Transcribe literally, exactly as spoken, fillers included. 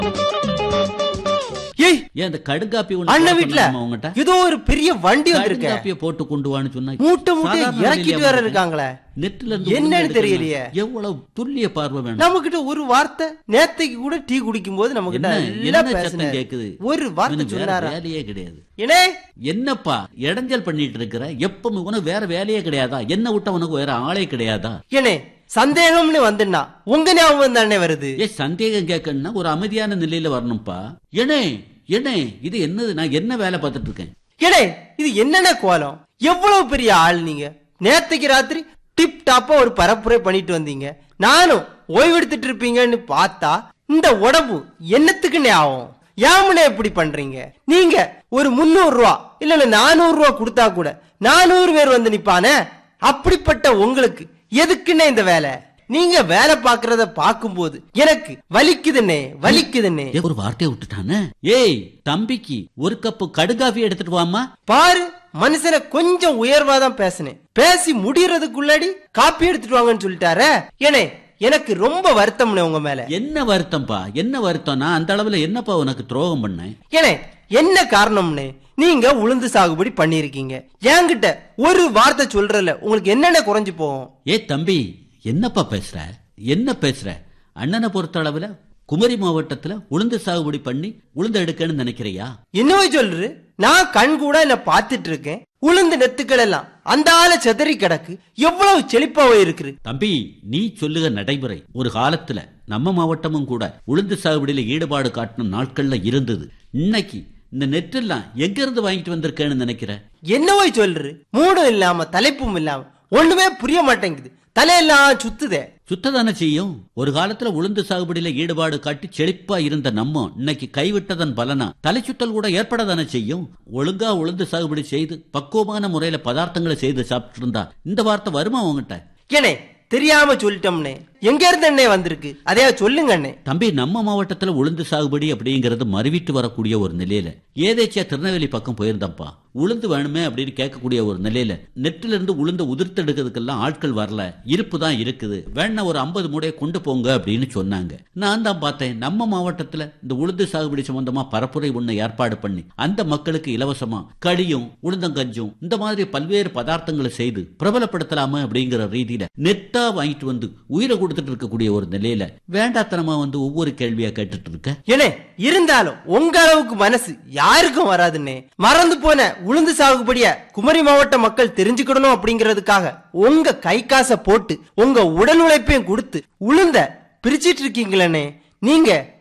ஏய் ஏன் அந்த கடுங்காப்பி அண்ணன் வீட்டுல ஏதோ ஒரு பெரிய வண்டி வந்திருக்கு. கடுங்காப்பிய போட்டு கொண்டு வான்னு சொன்னா மூட்டை மூட்டை இறக்கிட்டு வேற இருக்காங்களே, நெட்ல இருந்து என்னன்னு தெரியலையே. எவ்வளவு துல்லிய பார்வை வேணும். நம்ம கிட்ட ஒரு வார்த்தை நேத்தைக்கு கூட டீ குடிக்கும் போது நம்ம கிட்ட எல்லாம் பேசுனேன் கேக்குது. ஒரு வார்த்தை சொன்னாரா? வேலையே கிடையாது. ஏனே என்னப்பா இடைஞ்சல் பண்ணிட்டு இருக்கிற? எப்பவும் உனக்கு வேற வேலையே கிடையாதா? என்ன விட்ட உனக்கு வேற ஆளே கிடையாதா? ஏனே சந்தேகம்னு வந்துன்னா உங்க ஞாபகம் தானே வருது. ஏ சந்தேகம் கேட்கணும்னா ஒரு அமைதியான நிலையில வரணும்ப்பா. ஏனே ஏனே இது என்னது? நான் என்ன வேலை பார்த்துட்டு இருக்கேன்? ஏனே இது என்னென்ன கோலம்? எவ்வளவு பெரிய ஆள் நீங்க. நேத்தைக்கு ராத்திரி டிப் டாப்பா ஒரு பரப்புரை பண்ணிட்டு வந்தீங்க. நானும் ஓய்வெடுத்துட்டு இருப்பீங்கன்னு பார்த்தா இந்த உடம்பு என்னத்துக்குன்னே ஆகும். ஏமுனே இப்படி பண்றீங்க? நீங்க ஒரு முன்னூறு ரூபா இல்ல இல்ல நானூறு ரூபா கொடுத்தா கூட நானூறு பேர் வந்து நிப்பானே. அப்படிப்பட்ட உங்களுக்கு எதுக்குன்னே இந்த வேலை? நீங்க வேலை பாக்குறத பாக்கும்போது எனக்கு வலிக்குதுன்னே வலிக்குதுன்னே. ஒரு வார்த்தையை விட்டுட்டானே. ஏய் தம்பிக்கு ஒரு கப்பு கடுகாஃபி எடுத்துட்டு வாமா. பாரு மனுஷனை கொஞ்சம் உயர்வாதான் பேசினேன். பேசி முடியறதுக்குள்ளாடி காப்பி எடுத்துட்டு வாங்கன்னு சொல்லிட்டாரே. ஏனே எனக்கு ரொம்ப வருத்தம்னே உங்க மேல. என்ன வருத்தம்பா? என்ன வருத்தம்? நான் அந்த அளவுல என்னப்பா உனக்கு துரோகம் பண்ணேன்? ஏனே என்ன காரணம்னே? நீங்க உளுந்து சாகுபடி பண்ணிருக்கீங்க. என்கிட்ட ஒரு வார்த்தை சொல்றல உங்களுக்கு என்னென்ன குறைஞ்சு போகும்? ஏ தம்பி என்னப்பா பேசுற? என்ன பேசுற? அண்ணனை பொறுத்த அளவுல குமரி மாவட்டத்துல உளுந்து சாகுபடி பண்ணி உளுந்து எடுக்கன்னு நினைக்கிறியா? என்னவோ சொல்று. நான் கண் கூட என்ன பாத்துட்டு இருக்கேன். உளுந்து நெத்துக்கள் எல்லாம் அந்த ஆள செதறி கிடக்கு. எவ்வளவு செழிப்பாவே இருக்கு. தம்பி நீ சொல்லுக நடைமுறை. ஒரு காலத்துல நம்ம மாவட்டமும் கூட உளுந்து சாகுபடியில ஈடுபாடு காட்டின நாட்கள்ல இருந்தது. இன்னைக்கு இந்த நெற்றெல்லாம் எங்க இருந்து வாங்கிட்டு வந்திருக்கேன்னு நினைக்கிற? என்னவோ சொல்று. மூடும் இல்லாம தலைப்பும் இல்லாம ஒண்ணுமே புரிய மாட்டேங்குது. தலையெல்லாம் சுத்துதே. சுத்ததானே செய்யும். ஒரு காலத்துல உளுந்து சாகுபடியில ஈடுபாடு காட்டி செழிப்பா இருந்த நம்ம இன்னைக்கு கைவிட்டதன் பலனா தலை சுத்தல் கூட ஏற்படதானே செய்யும். ஒழுங்கா உளுந்து சாகுபடி செய்து பக்குவமான முறையில பதார்த்தங்களை செய்து சாப்பிட்டு இருந்தா இந்த வார்த்தை வருமா உங்ககிட்ட? ஏனே தெரியாம சொல்லிட்டோம்னே. எங்க இருந்து அண்ணே வந்திருக்கு அதே சொல்லுங்க அண்ணே. தம்பி நம்ம மாவட்டத்துல உளுந்து சாகுபடி அப்படிங்கறது மறுவிட்டு வரக்கூடிய ஒரு நிலையில ஏதேச்சியா திருநெல்வேலி பக்கம் போயிருந்தப்பா. உளுந்து வேணுமே அப்படின்னு கேட்கக்கூடிய ஒரு நிலையில நெட்டில இருந்து உளுந்து உதிர்த்து எடுக்கிறதுக்கெல்லாம் ஆட்கள் வரல. இருப்பு தான் இருக்குது, வேணா ஒரு ஐம்பது மூடையை கொண்டு போங்க அப்படின்னு சொன்னாங்க. நான் தான் பார்த்தேன் நம்ம மாவட்டத்துல இந்த உளுந்து சாகுபடி சம்பந்தமா பரப்புரை ஒண்ணு ஏற்பாடு பண்ணி அந்த மக்களுக்கு இலவசமா களியும் உளுந்தங்கஞ்சும் இந்த மாதிரி பல்வேறு பதார்த்தங்களை செய்து பிரபலப்படுத்தலாமா அப்படிங்கிற ரீதியில நெட்டா வாங்கிட்டு வந்து உயிரை கொடுத்துட்டு இருக்கக்கூடிய ஒரு நிலையில வேண்டாத்தனமா வந்து ஒவ்வொரு கேள்வியா கேட்டுட்டு இருக்க. ஏனே இருந்தாலும் உங்க அளவுக்கு மனசு யாருக்கும் வராதுன்னே. மறந்து போன உளுந்து சாகுபடிய குமரி மாவட்ட மக்கள் தெரிஞ்சுக்கணும் அப்படிங்கறதுக்காக உங்க கை காசை போட்டு உங்க உடல் உழைப்பையும் கொடுத்து உளுந்த பிரிச்சிட்டு இருக்கீங்களே. நீங்க